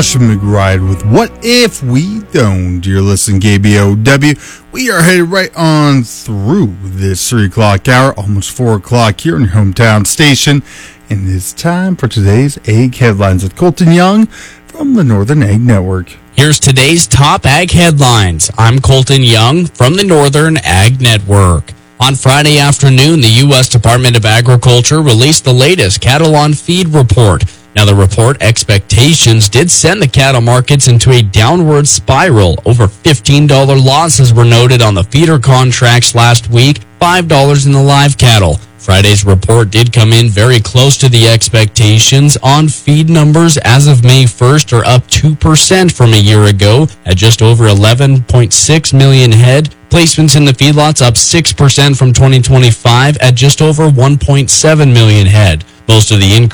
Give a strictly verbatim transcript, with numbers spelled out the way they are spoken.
Josh McBride with What If We Don't? You're listening to K B O W. We are headed right on through this three o'clock hour, almost four o'clock here in your hometown station. And it's time for today's Ag Headlines with Colton Young from the Northern Ag Network. Here's today's top ag headlines. I'm Colton Young from the Northern Ag Network. On Friday afternoon, the U S Department of Agriculture released the latest cattle on feed report. Now, the report expectations did send the cattle markets into a downward spiral. Over fifteen dollars losses were noted on the feeder contracts last week, five dollars in the live cattle. Friday's report did come in very close to the expectations. On feed numbers as of May first are up two percent from a year ago at just over eleven point six million head. Placements in the feedlots up six percent from twenty twenty-five at just over one point seven million head. Most of the increase